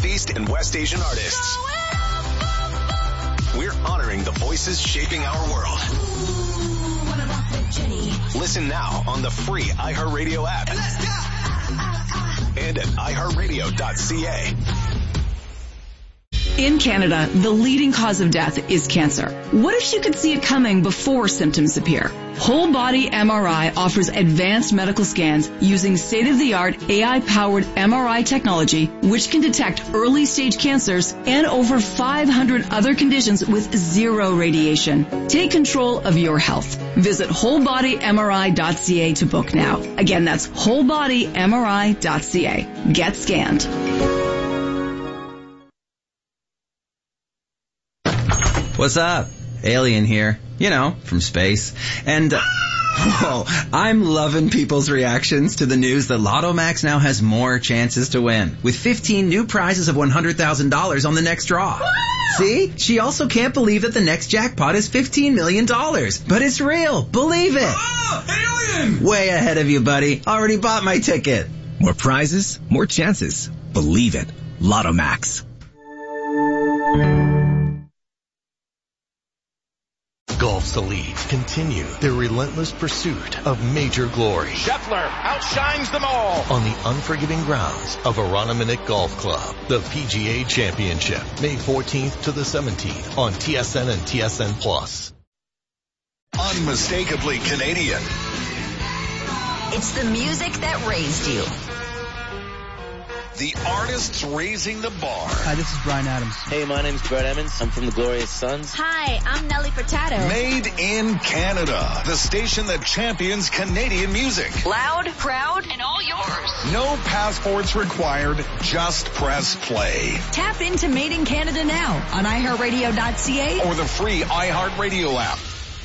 Southeast and West Asian artists. We're honoring the voices shaping our world. Listen now on the free iHeartRadio app. And at iHeartRadio.ca. In Canada, the leading cause of death is cancer. What if you could see it coming before symptoms appear? Whole Body MRI offers advanced medical scans using state-of-the-art AI-powered MRI technology, which can detect early-stage cancers and over 500 other conditions with zero radiation. Take control of your health. Visit wholebodymri.ca to book now. Again, that's wholebodymri.ca. Get scanned. What's up? Alien here. You know, from space. And, whoa, I'm loving people's reactions to the news that Lotto Max now has more chances to win, with 15 new prizes of $100,000 on the next draw. See? She also can't believe that the next jackpot is $15 million. But it's real. Believe it. Oh, alien! Way ahead of you, buddy. Already bought my ticket. More prizes, more chances. Believe it. Lotto Max. Golf's elite continue their relentless pursuit of major glory. Scheffler outshines them all on the unforgiving grounds of Aranaminit Golf Club. The PGA Championship, May 14th to the 17th on TSN and TSN Plus. Unmistakably Canadian. It's the music that raised you. The artists raising the bar. Hi, this is Bryan Adams. Hey, my name's Brett Emmons. I'm from the Glorious Sons. Hi, I'm Nelly Furtado. Made in Canada. The station that champions Canadian music. Loud, proud, and all yours. No passports required. Just press play. Tap into Made in Canada now on iHeartRadio.ca or the free iHeartRadio app.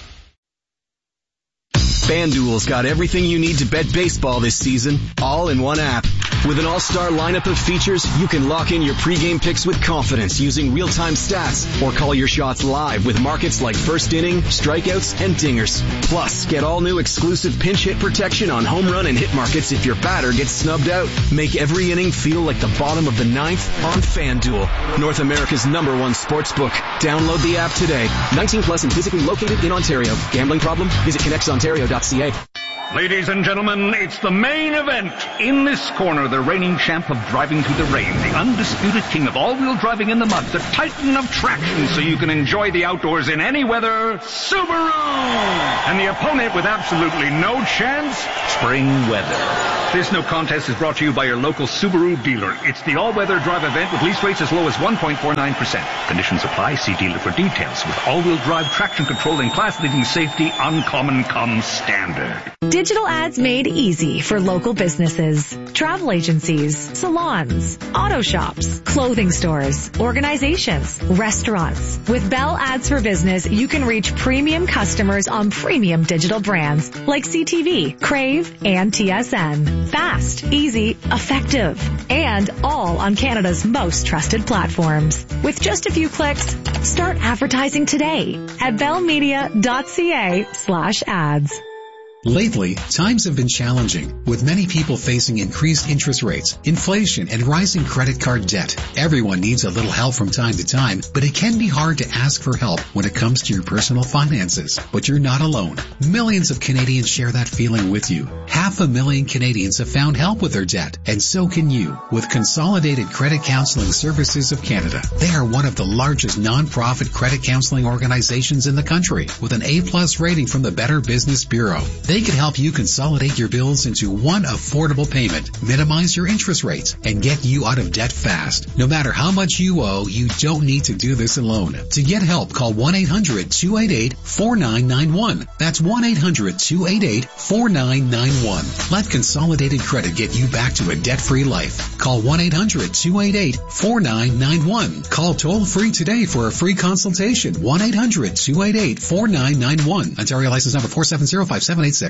FanDuel's got everything you need to bet baseball this season, all in one app. With an all-star lineup of features, you can lock in your pregame picks with confidence using real-time stats or call your shots live with markets like first inning, strikeouts, and dingers. Plus, get all new exclusive pinch hit protection on home run and hit markets if your batter gets snubbed out. Make every inning feel like the bottom of the ninth on FanDuel, North America's #1 sportsbook. Download the app today. 18 plus and physically located in Ontario. Gambling problem? Visit connectsontario.ca. Ladies and gentlemen, it's the main event. In this corner, the reigning champ of driving through the rain, the undisputed king of all-wheel driving in the mud, the titan of traction so you can enjoy the outdoors in any weather, Subaru! And the opponent with absolutely no chance, spring weather. This no contest is brought to you by your local Subaru dealer. It's the all-weather drive event with lease rates as low as 1.49%. Conditions apply. See dealer for details. With all-wheel drive traction control and class-leading safety, Uncommon comes standard. Digital ads made easy for local businesses, travel agencies, salons, auto shops, clothing stores, organizations, restaurants. With Bell Ads for Business, you can reach premium customers on premium digital brands like CTV, Crave, and TSN. Fast, easy, effective, and all on Canada's most trusted platforms. With just a few clicks, start advertising today at bellmedia.ca/ads. Lately, times have been challenging, with many people facing increased interest rates, inflation, and rising credit card debt. Everyone needs a little help from time to time, but it can be hard to ask for help when it comes to your personal finances. But you're not alone. Millions of Canadians share that feeling with you. 500,000 Canadians have found help with their debt, and so can you, with Consolidated Credit Counseling Services of Canada. They are one of the largest non-profit credit counseling organizations in the country, with an A+ rating from the Better Business Bureau. They can help you consolidate your bills into one affordable payment, minimize your interest rates, and get you out of debt fast. No matter how much you owe, you don't need to do this alone. To get help, call 1-800-288-4991. That's 1-800-288-4991. Let Consolidated Credit get you back to a debt-free life. Call 1-800-288-4991. Call toll-free today for a free consultation. 1-800-288-4991. Ontario license number 4705786.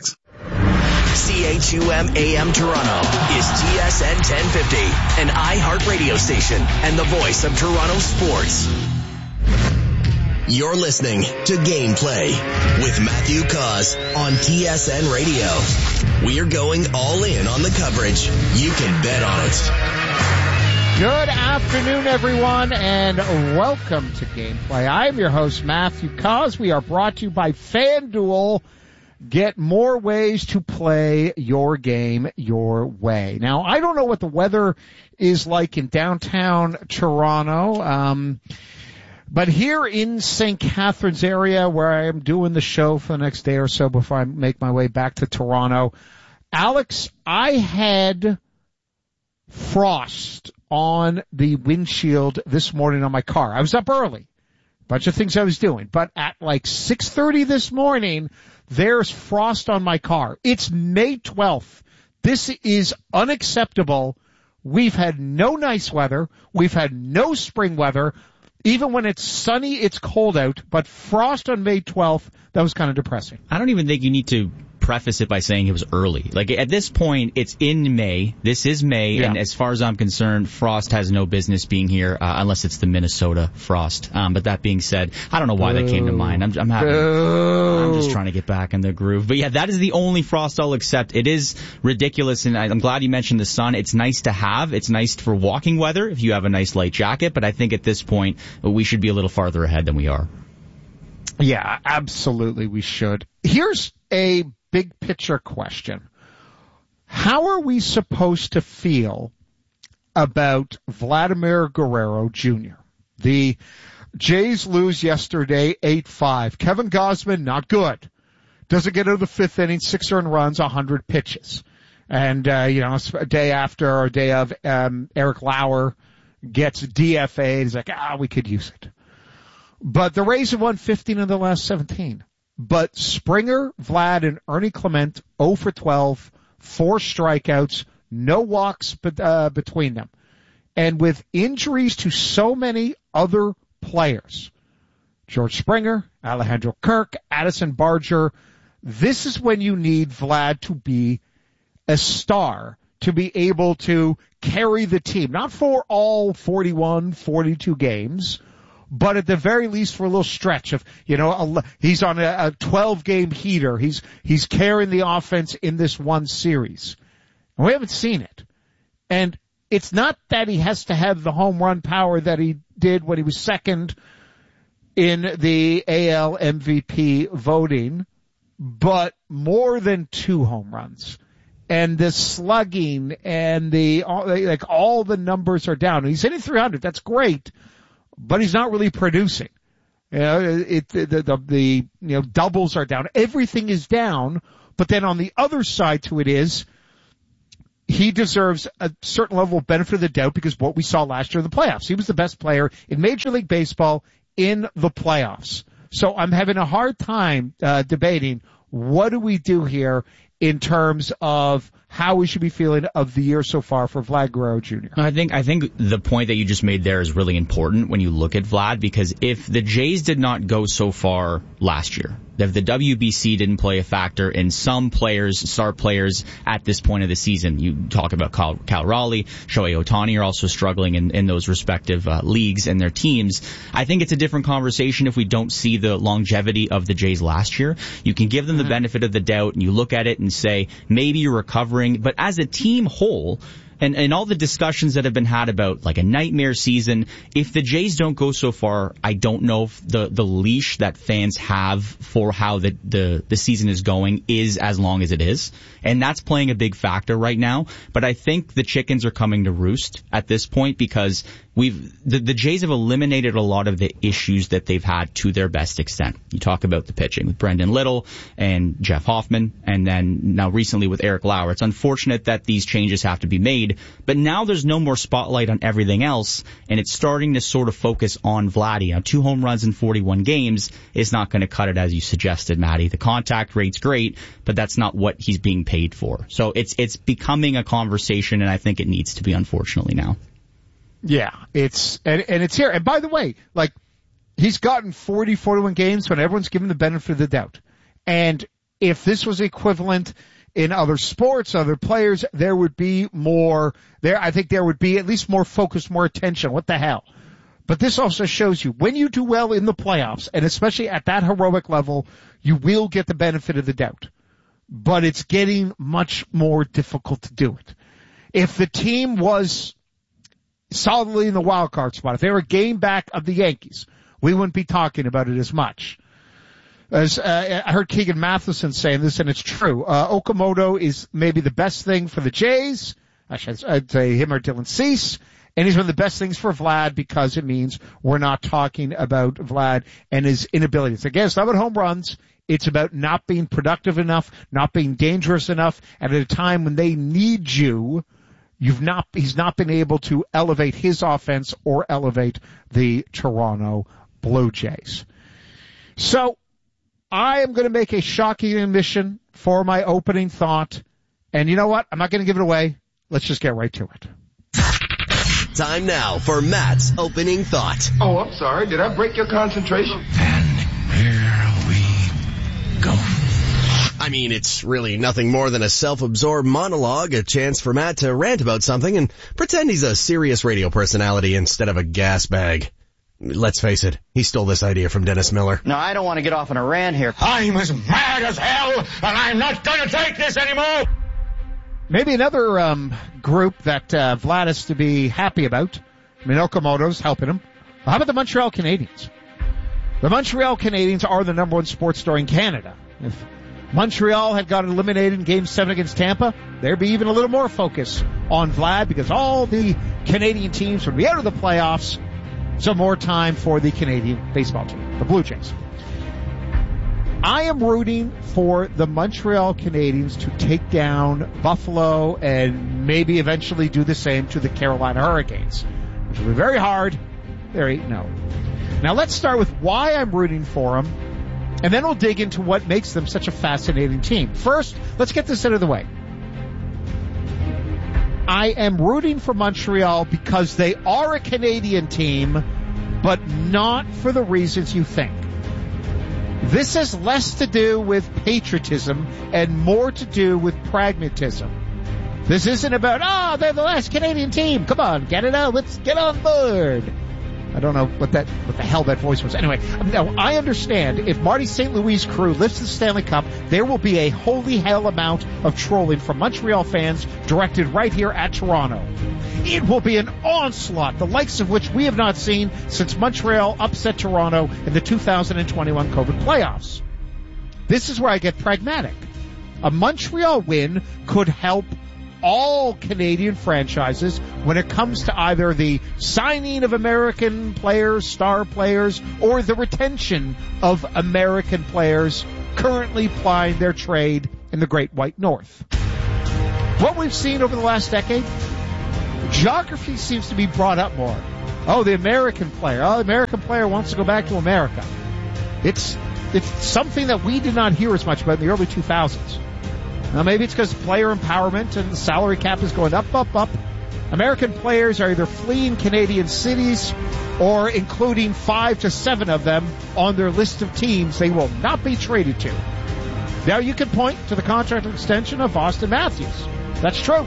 CHUM AM Toronto is TSN 1050, an iHeart radio station and the voice of Toronto sports. You're listening to Gameplay with Matthew Cause on TSN Radio. We're going all in on the coverage. You can bet on it. Good afternoon, everyone, and welcome to Gameplay. I'm your host, Matthew Cos. We are brought to you by FanDuel. Get more ways to play your game your way. Now, I don't know what the weather is like in downtown Toronto, but here in St. Catharines area, where I am doing the show for the next day or so before I make my way back to Toronto, Alex, I had frost on the windshield this morning on my car. I was up early. Bunch of things I was doing. But at like 6:30 this morning, there's frost on my car. It's May 12th. This is unacceptable. We've had no nice weather. We've had no spring weather. Even when it's sunny, it's cold out. But frost on May 12th, that was kind of depressing. I don't even think you need to preface it by saying it was early. Like, at this point, it's in May. This is May, and as far as I'm concerned, frost has no business being here unless it's the Minnesota frost. But that being said, I don't know why that came to mind. I'm just trying to get back in the groove. But yeah, that is the only frost I'll accept. It is ridiculous, and I'm glad you mentioned the sun. It's nice to have. It's nice for walking weather if you have a nice light jacket, but I think at this point, we should be a little farther ahead than we are. Yeah, absolutely we should. Here's a big picture question. How are we supposed to feel about Vladimir Guerrero Jr.? The Jays lose yesterday 8-5. Kevin Gausman, not good. Doesn't get out of the fifth inning, 6 earned runs, 100 pitches. And, it's a day after or a day of, Eric Lauer gets DFA'd. He's like, we could use it. But the Rays have won 15 of the last 17. But Springer, Vlad, and Ernie Clement, 0 for 12, 4 strikeouts, no walks between them. And with injuries to so many other players, George Springer, Alejandro Kirk, Addison Barger, this is when you need Vlad to be a star, to be able to carry the team. Not for all 41, 42 games, but at the very least for a little stretch of, he's on a 12-game heater. He's carrying the offense in this one series. And we haven't seen it. And it's not that he has to have the home run power that he did when he was second in the AL MVP voting, but more than 2 home runs. And the slugging and all the numbers are down. He's hitting 300. That's great. But he's not really producing. The doubles are down. Everything is down. But then on the other side to it is, he deserves a certain level of benefit of the doubt because what we saw last year in the playoffs. He was the best player in Major League Baseball in the playoffs. So I'm having a hard time debating what do we do here in terms of how we should be feeling of the year so far for Vlad Guerrero Jr. I think the point that you just made there is really important when you look at Vlad, because if the Jays did not go so far last year, if the WBC didn't play a factor in some players, star players at this point of the season, you talk about Cal Raleigh, Shohei Ohtani are also struggling in those respective leagues and their teams. I think it's a different conversation if we don't see the longevity of the Jays last year. You can give them the benefit of the doubt and you look at it and say, maybe you're recovering, but as a team whole, and all the discussions that have been had about like a nightmare season, if the Jays don't go so far, I don't know if the leash that fans have for how the season is going is as long as it is. And that's playing a big factor right now. But I think the chickens are coming to roost at this point because the Jays have eliminated a lot of the issues that they've had to their best extent. You talk about the pitching with Brendan Little and Jeff Hoffman, and then now recently with Eric Lauer. It's unfortunate that these changes have to be made, but now there's no more spotlight on everything else, and it's starting to sort of focus on Vladdy. Now, 2 home runs in 41 games is not going to cut it, as you suggested, Matty. The contact rate's great, but that's not what he's being paid for. So it's becoming a conversation, and I think it needs to be, unfortunately, now. Yeah, it's here. And by the way, like, he's gotten 40, 41 games when everyone's given the benefit of the doubt. And if this was equivalent in other sports, other players, there would be more there. I think there would be at least more focus, more attention. What the hell? But this also shows you when you do well in the playoffs, and especially at that heroic level, you will get the benefit of the doubt. But it's getting much more difficult to do it. If the team was solidly in the wild card spot, if they were a game back of the Yankees, we wouldn't be talking about it as much. As I heard Keegan Matheson saying this, and it's true. Okamoto is maybe the best thing for the Jays. I'd say him or Dylan Cease. And he's one of the best things for Vlad because it means we're not talking about Vlad and his inabilities. Again, it's not about home runs. It's about not being productive enough, not being dangerous enough, and at a time when they need you, he's not been able to elevate his offense or elevate the Toronto Blue Jays. So I am going to make a shocking admission for my opening thought. And you know what? I'm not going to give it away. Let's just get right to it. Time now for Matt's opening thought. Oh, I'm sorry. Did I break your concentration? And here we go. I mean, it's really nothing more than a self-absorbed monologue, a chance for Matt to rant about something and pretend he's a serious radio personality instead of a gas bag. Let's face it, he stole this idea from Dennis Miller. No, I don't want to get off on a rant here. I'm as mad as hell, and I'm not going to take this anymore! Maybe another group that Vlad is to be happy about. I mean, Okamoto's helping him. How about the Montreal Canadiens? The Montreal Canadiens are the number one sports story in Canada. If Montreal had got eliminated in Game 7 against Tampa, there'd be even a little more focus on Vlad because all the Canadian teams would be out of the playoffs. So more time for the Canadian baseball team, the Blue Jays. I am rooting for the Montreal Canadiens to take down Buffalo and maybe eventually do the same to the Carolina Hurricanes, which will be very hard. They're 8-0. Now let's start with why I'm rooting for them, and then we'll dig into what makes them such a fascinating team. First, let's get this out of the way. I am rooting for Montreal because they are a Canadian team, but not for the reasons you think. This has less to do with patriotism and more to do with pragmatism. This isn't about, they're the last Canadian team. Come on, get it out. Let's get on board. I don't know what the hell that voice was. Anyway, now I understand if Marty St. Louis' crew lifts the Stanley Cup, there will be a holy hell amount of trolling from Montreal fans directed right here at Toronto. It will be an onslaught, the likes of which we have not seen since Montreal upset Toronto in the 2021 COVID playoffs. This is where I get pragmatic. A Montreal win could help all Canadian franchises when it comes to either the signing of American players, star players, or the retention of American players currently plying their trade in the Great White North. What we've seen over the last decade, geography seems to be brought up more. Oh, the American player. Oh, the American player wants to go back to America. It's something that we did not hear as much about in the early 2000s. Now, maybe it's because player empowerment and the salary cap is going up. American players are either fleeing Canadian cities or including 5 to 7 of them on their list of teams they will not be traded to. Now, you can point to the contract extension of Austin Matthews. That's true.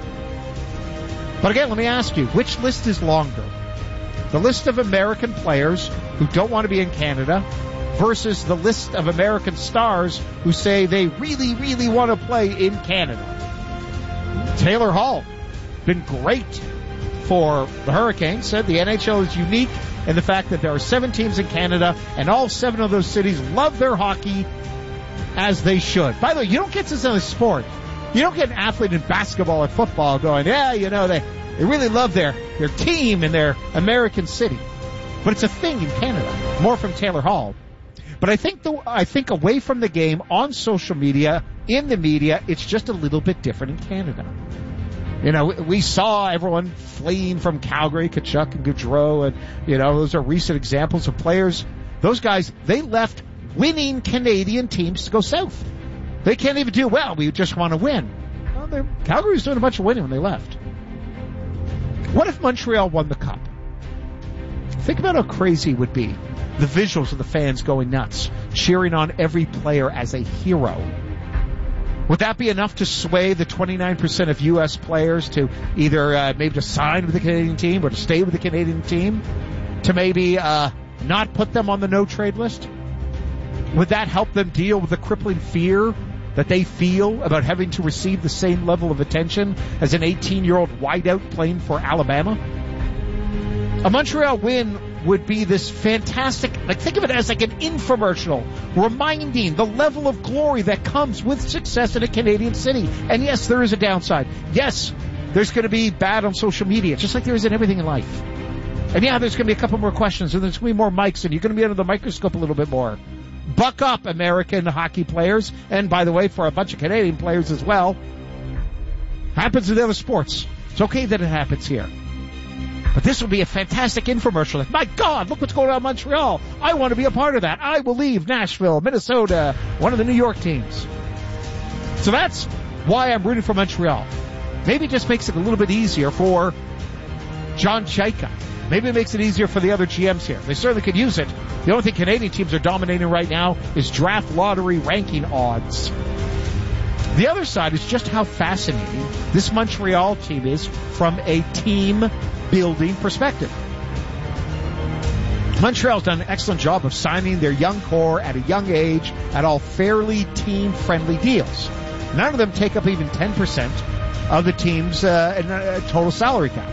But again, let me ask you, which list is longer? The list of American players who don't want to be in Canada versus the list of American stars who say they really, really want to play in Canada. Taylor Hall, been great for the Hurricanes, said the NHL is unique in the fact that there are 7 teams in Canada and all 7 of those cities love their hockey as they should. By the way, you don't get this in a sport. You don't get an athlete in basketball or football going, they really love their team in their American city. But it's a thing in Canada. More from Taylor Hall. But I think away from the game, on social media, in the media, it's just a little bit different in Canada. You know, we saw everyone fleeing from Calgary, Tkachuk and Gaudreau, and, those are recent examples of players. Those guys, they left winning Canadian teams to go south. They can't even do well. We just want to win. Well, Calgary was doing a bunch of winning when they left. What if Montreal won the Cup? Think about how crazy it would be. The visuals of the fans going nuts, cheering on every player as a hero. Would that be enough to sway the 29% of U.S. players to either maybe to sign with the Canadian team or to stay with the Canadian team? To maybe not put them on the no-trade list? Would that help them deal with the crippling fear that they feel about having to receive the same level of attention as an 18-year-old wideout playing for Alabama? A Montreal win would be this fantastic, like think of it as like an infomercial reminding the level of glory that comes with success in a Canadian city. And yes, there is a downside. Yes, there's going to be bad on social media, just like there is in everything in life. And yeah, there's going to be a couple more questions, and there's going to be more mics, and you're going to be under the microscope a little bit more. Buck up, American hockey players, and by the way, for a bunch of Canadian players as well. Happens in other sports. It's okay that it happens here. But this would be a fantastic infomercial. Like, my God, look what's going on in Montreal. I want to be a part of that. I will leave Nashville, Minnesota, one of the New York teams. So that's why I'm rooting for Montreal. Maybe it just makes it a little bit easier for John Chaika. Maybe it makes it easier for the other GMs here. They certainly could use it. The only thing Canadian teams are dominating right now is draft lottery ranking odds. The other side is just how fascinating this Montreal team is from a team-building perspective. Montreal's done an excellent job of signing their young core at a young age at all fairly team-friendly deals. None of them take up even 10% of the team's total salary cap.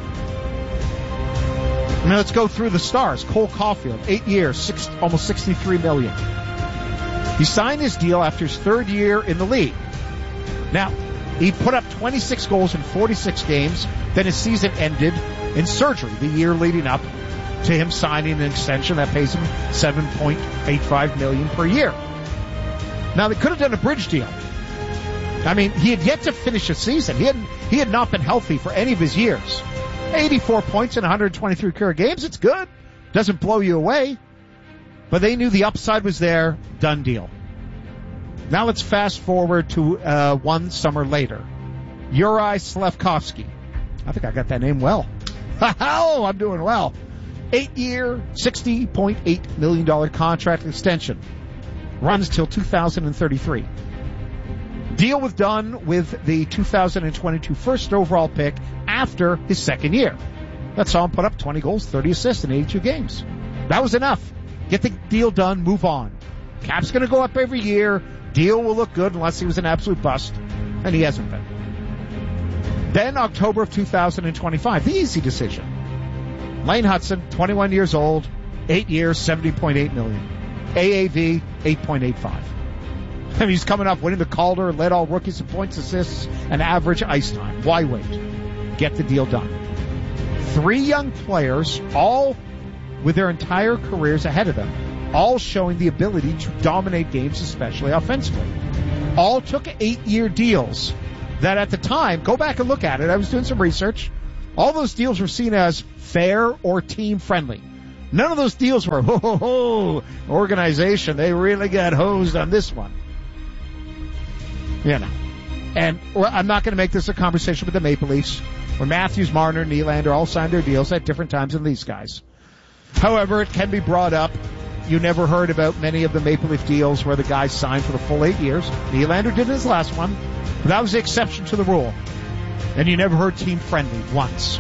Now let's go through the stars. Cole Caulfield, 8 years, almost $63 million. He signed his deal after his third year in the league. Now, he put up 26 goals in 46 games. Then his season ended in surgery the year leading up to him signing an extension that pays him $7.85 million per year. Now, they could have done a bridge deal. I mean, he had yet to finish a season. He had not been healthy for any of his years. 84 points in 123 career games. It's good. Doesn't blow you away. But they knew the upside was there. Done deal. Now let's fast forward to one summer later. Yuri Slafkovsky. I think I got that name well. Oh, I'm doing well. 8-year, $60.8 million contract extension. Runs till 2033. Deal was done with the 2022 first overall pick after his second year. That saw him put up 20 goals, 30 assists in 82 games. That was enough. Get the deal done, move on. Cap's going to go up every year. Deal will look good unless he was an absolute bust, and he hasn't been. Then October of 2025, the easy decision. Lane Hudson, 21 years old, 8 years, $70.8 million. AAV, 8.85. I mean, he's coming up winning the Calder, led all rookies in points, assists, and average ice time. Why wait? Get the deal done. 3 young players, all with their entire careers ahead of them, all showing the ability to dominate games, especially offensively. All took 8-year deals that at the time, go back and look at it, I was doing some research, all those deals were seen as fair or team-friendly. None of those deals were, organization, they really got hosed on this one. You know. And I'm not going to make this a conversation with the Maple Leafs, where Matthews, Marner, Nylander all signed their deals at different times than these guys. However, it can be brought up. You never heard about many of the Maple Leaf deals where the guys signed for the full 8 years. Nylander did his last one, but that was the exception to the rule. And you never heard team-friendly once.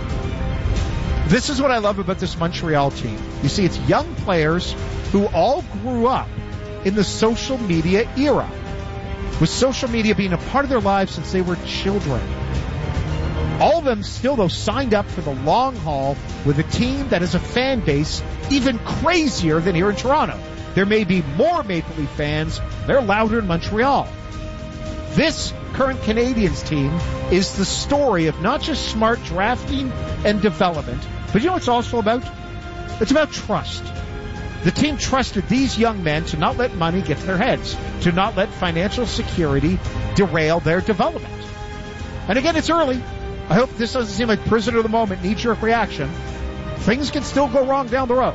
This is what I love about this Montreal team. You see, it's young players who all grew up in the social media era, with social media being a part of their lives since they were children. All of them still, though, signed up for the long haul with a team that is a fan base even crazier than here in Toronto. There may be more Maple Leaf fans. They're louder in Montreal. This current Canadiens team is the story of not just smart drafting and development, but you know what it's also about? It's about trust. The team trusted these young men to not let money get to their heads, to not let financial security derail their development. And again, it's early. I hope this doesn't seem like prisoner of the moment, knee-jerk reaction. Things can still go wrong down the road.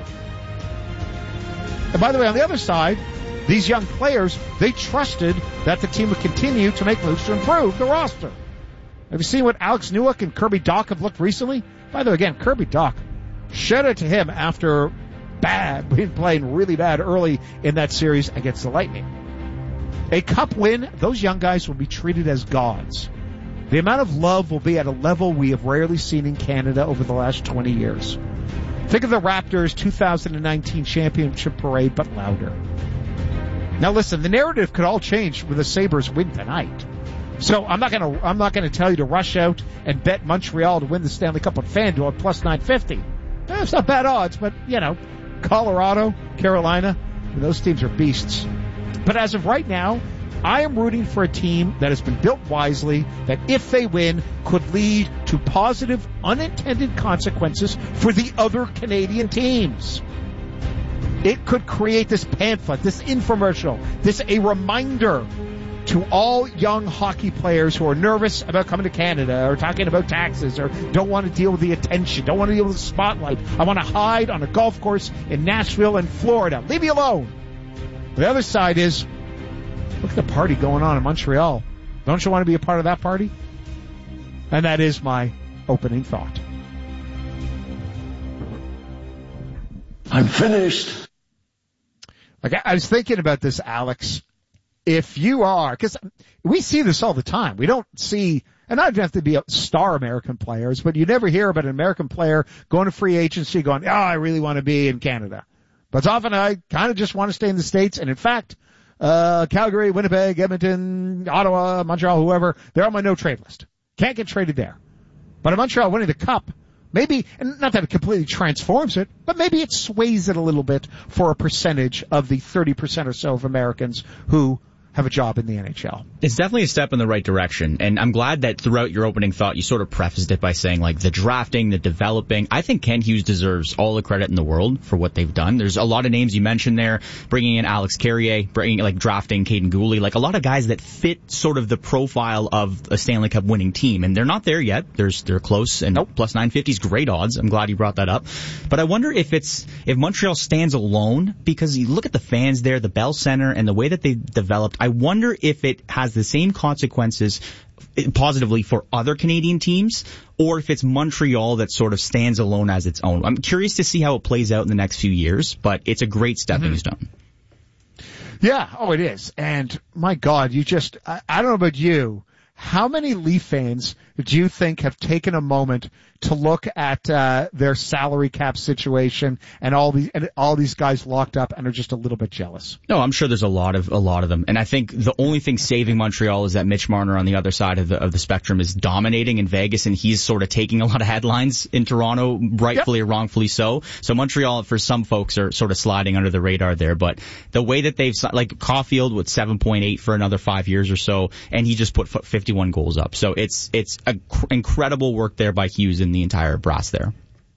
And by the way, on the other side, these young players, they trusted that the team would continue to make moves to improve the roster. Have you seen what Alex Newhook and Kirby Dach have looked recently? By the way, again, Kirby Dach, shout out to him after playing really bad early in that series against the Lightning. A cup win, those young guys will be treated as gods. The amount of love will be at a level we have rarely seen in Canada over the last 20 years. Think of the Raptors' 2019 championship parade, but louder. Now listen, the narrative could all change with the Sabres win tonight. So I'm not going to tell you to rush out and bet Montreal to win the Stanley Cup on FanDuel at plus 950. It's not bad odds, but, Colorado, Carolina, those teams are beasts. But as of right now, I am rooting for a team that has been built wisely, that if they win, could lead to positive, unintended consequences for the other Canadian teams. It could create this pamphlet, this infomercial, a reminder to all young hockey players who are nervous about coming to Canada or talking about taxes or don't want to deal with the attention, don't want to deal with the spotlight. I want to hide on a golf course in Nashville and Florida. Leave me alone. The other side is, look at the party going on in Montreal. Don't you want to be a part of that party? And that is my opening thought. I'm finished. I was thinking about this, Alex. If you are, because we see this all the time. We don't see, and I don't have to be star American players, but you never hear about an American player going to free agency going, I really want to be in Canada. But it's often I kind of just want to stay in the States. And in fact, Calgary, Winnipeg, Edmonton, Ottawa, Montreal, whoever, they're on my no-trade list. Can't get traded there. But in Montreal winning the Cup, maybe, and not that it completely transforms it, but maybe it sways it a little bit for a percentage of the 30% or so of Americans who have a job in the NHL. It's definitely a step in the right direction, and I'm glad that throughout your opening thought you sort of prefaced it by saying, the drafting, the developing. I think Kent Hughes deserves all the credit in the world for what they've done. There's a lot of names you mentioned there, bringing in Alex Carrier, drafting Caden Gooley, a lot of guys that fit sort of the profile of a Stanley Cup winning team, and they're not there yet. They're close, and plus 950 is great odds. I'm glad you brought that up. But I wonder if Montreal stands alone, because you look at the fans there, the Bell Center, and the way that they've developed. I wonder if it has the same consequences positively for other Canadian teams, or if it's Montreal that sort of stands alone as its own. I'm curious to see how it plays out in the next few years, but it's a great stepping stone. Yeah, it is. And my God, I don't know about you, how many Leaf fans do you think have taken a moment to look at their salary cap situation and all these guys locked up and are just a little bit jealous? No, I'm sure there's a lot of them, and I think the only thing saving Montreal is that Mitch Marner on the other side of the spectrum is dominating in Vegas, and he's sort of taking a lot of headlines in Toronto, rightfully or wrongfully so. So Montreal, for some folks, are sort of sliding under the radar there, but the way that they've Caulfield with 7.8 for another 5 years or so, and he just put 51 goals up. So it's incredible work there by Hughes and the entire brass there.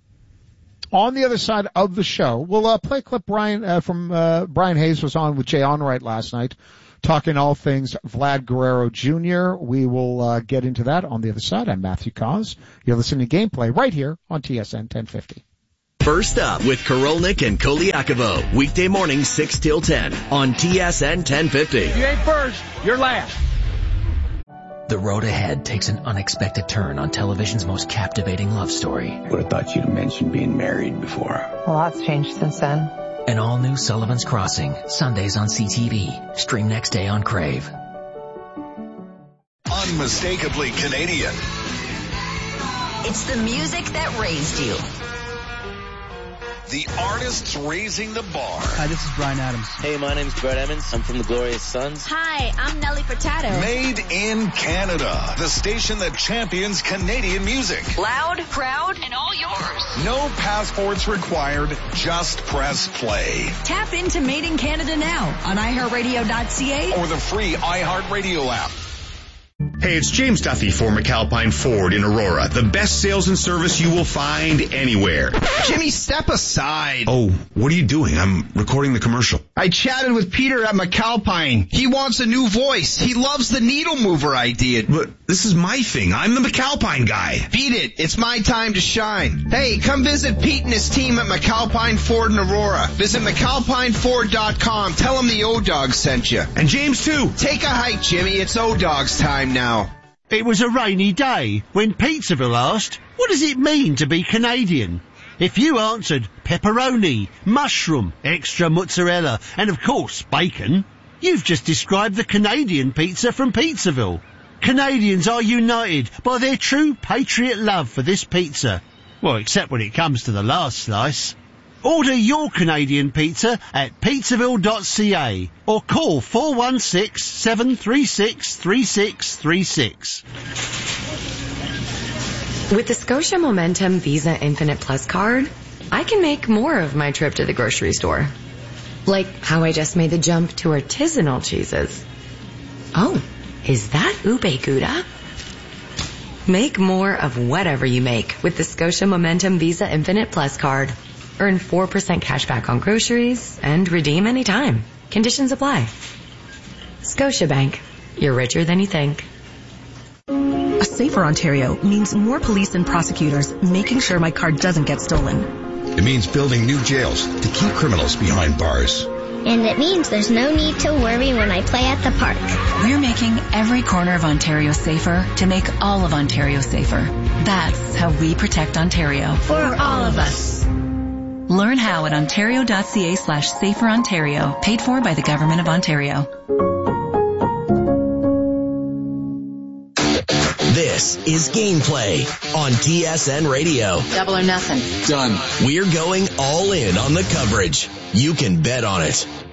On the other side of the show, we'll play a clip. Brian Hayes was on with Jay Onwright last night, talking all things Vlad Guerrero Jr. We will get into that on the other side. I'm Matthew Cause. You're listening to Gameplay right here on TSN 1050. First up with Korolnik and Koliakovo, weekday morning 6 till 10 on TSN 1050. If you ain't first, you're last. The road ahead takes an unexpected turn on television's most captivating love story. Would have thought you'd mentioned being married before. A lot's changed since then. An all-new Sullivan's Crossing, Sundays on CTV. Stream next day on Crave. Unmistakably Canadian. It's the music that raised you. The artists raising the bar. Hi, this is Bryan Adams. Hey, my name's Brett Emmons. I'm from the Glorious Sons. Hi, I'm Nelly Furtado. Made in Canada. The station that champions Canadian music. Loud, proud, and all yours. No passports required. Just press play. Tap into Made in Canada now on iHeartRadio.ca or the free iHeartRadio app. Hey, it's James Duffy for McAlpine Ford in Aurora. The best sales and service you will find anywhere. Jimmy, step aside. Oh, what are you doing? I'm recording the commercial. I chatted with Peter at McAlpine. He wants a new voice. He loves the needle mover idea. But this is my thing. I'm the McAlpine guy. Beat it. It's my time to shine. Hey, come visit Pete and his team at McAlpine Ford in Aurora. Visit McAlpineFord.com. Tell them the O-Dog sent you. And James, too. Take a hike, Jimmy. It's O-Dog's time now. It was a rainy day when Pizzaville asked, what does it mean to be Canadian? If you answered pepperoni, mushroom, extra mozzarella, and of course bacon, you've just described the Canadian pizza from Pizzaville. Canadians are united by their true patriot love for this pizza. Well, except when it comes to the last slice. Order your Canadian pizza at pizzaville.ca or call 416-736-3636. With the Scotia Momentum Visa Infinite Plus card, I can make more of my trip to the grocery store. Like how I just made the jump to artisanal cheeses. Oh, is that ube gouda? Make more of whatever you make with the Scotia Momentum Visa Infinite Plus card. Earn 4% cash back on groceries and redeem anytime. Conditions apply. Scotiabank. You're richer than you think. A safer Ontario means more police and prosecutors making sure my car doesn't get stolen. It means building new jails to keep criminals behind bars. And it means there's no need to worry when I play at the park. We're making every corner of Ontario safer to make all of Ontario safer. That's how we protect Ontario. For all of us. Learn how at ontario.ca/saferontario. Paid for by the Government of Ontario. This is Gameplay on TSN Radio. Double or nothing. Done. We're going all in on the coverage. You can bet on it.